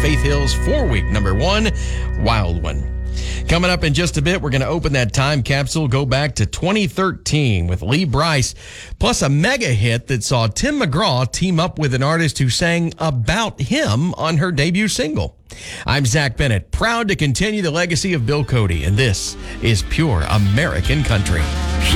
Faith Hill's 4-week #1, Wild One. Coming up in just a bit, we're going to open that time capsule, go back to 2013 with Lee Brice, plus a mega hit that saw Tim McGraw team up with an artist who sang about him on her debut single. I'm Zach Bennett, proud to continue the legacy of Bill Cody, and this is Pure American Country.